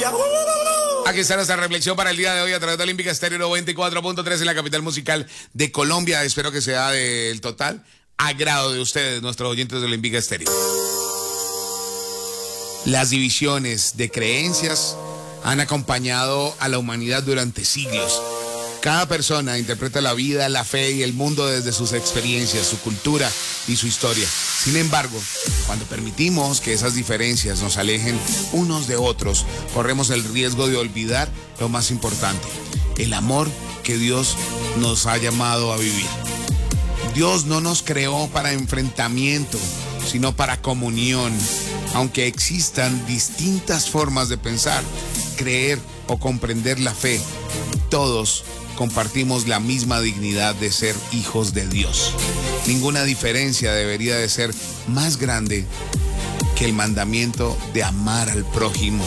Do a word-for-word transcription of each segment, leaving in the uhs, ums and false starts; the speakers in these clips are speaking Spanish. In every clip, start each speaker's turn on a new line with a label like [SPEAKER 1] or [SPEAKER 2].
[SPEAKER 1] Colombia.
[SPEAKER 2] Aquí está nuestra reflexión para el día de hoy a través de Olímpica Estéreo noventa y cuatro punto tres en la capital musical de Colombia. Espero que sea del total agrado de ustedes, nuestros oyentes de Olímpica Estéreo. Las divisiones de creencias han acompañado a la humanidad durante siglos. Cada persona interpreta la vida, la fe y el mundo desde sus experiencias, su cultura y su historia. Sin embargo, cuando permitimos que esas diferencias nos alejen unos de otros, corremos el riesgo de olvidar lo más importante, el amor que Dios nos ha llamado a vivir. Dios no nos creó para enfrentamiento, sino para comunión. Aunque existan distintas formas de pensar, creer o comprender la fe, todos compartimos la misma dignidad de ser hijos de Dios. Ninguna diferencia debería de ser más grande que el mandamiento de amar al prójimo.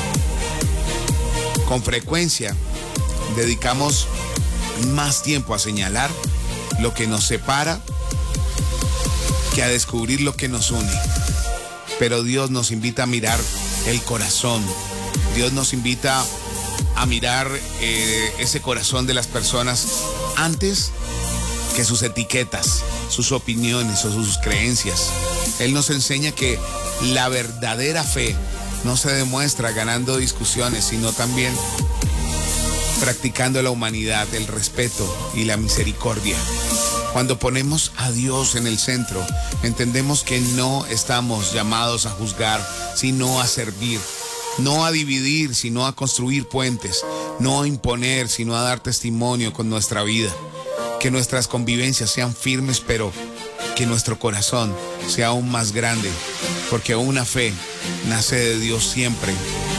[SPEAKER 2] Con frecuencia, dedicamos más tiempo a señalar lo que nos separa que a descubrir lo que nos une. Pero Dios nos invita a mirar el corazón. Dios nos invita a mirar eh, ese corazón de las personas antes que sus etiquetas, sus opiniones o sus creencias. Él nos enseña que la verdadera fe no se demuestra ganando discusiones, sino también practicando la humanidad, el respeto y la misericordia. Cuando ponemos a Dios en el centro, entendemos que no estamos llamados a juzgar, sino a servir. No a dividir, sino a construir puentes. No a imponer, sino a dar testimonio con nuestra vida. Que nuestras convivencias sean firmes, pero que nuestro corazón sea aún más grande. Porque una fe nace de Dios siempre.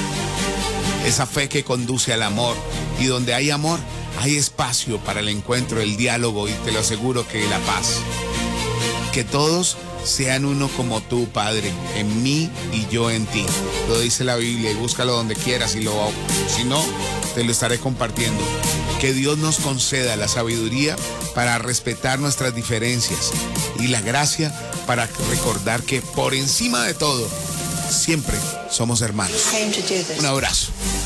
[SPEAKER 2] Esa fe que conduce al amor. Y donde hay amor, hay espacio para el encuentro, el diálogo y te lo aseguro que la paz. Que todos sean uno como tú, Padre, en mí y yo en ti. Lo dice la Biblia y búscalo donde quieras y lo, si no, te lo estaré compartiendo. Que Dios nos conceda la sabiduría para respetar nuestras diferencias y la gracia para recordar que por encima de todo, siempre somos hermanos. Un abrazo.